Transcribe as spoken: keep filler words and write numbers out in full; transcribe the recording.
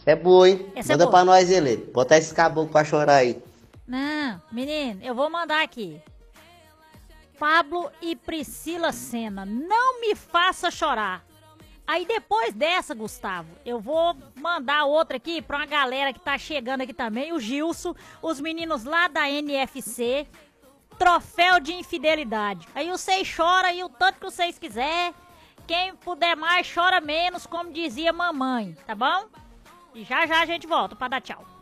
É boa, hein? Essa é Manda boa. pra nós, Helene. Botar esse caboclo pra chorar aí. Não, menino, eu vou mandar aqui. Pablo e Priscila Senna, não me faça chorar. Aí depois dessa, Gustavo, eu vou mandar outra aqui pra uma galera que tá chegando aqui também, o Gilson, os meninos lá da N F C, troféu de infidelidade. Aí vocês choram aí o tanto que vocês quiser. Quem puder mais, chora menos, como dizia mamãe, tá bom? E já já a gente volta pra dar tchau.